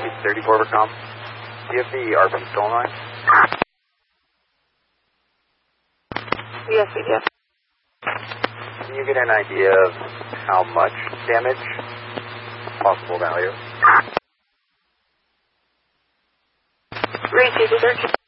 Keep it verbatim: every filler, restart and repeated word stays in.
It's thirty-four overcom. Do you have the R P stolen line? Yes, we do. Can you get an idea of how much damage? Possible value? Read T C thirteen.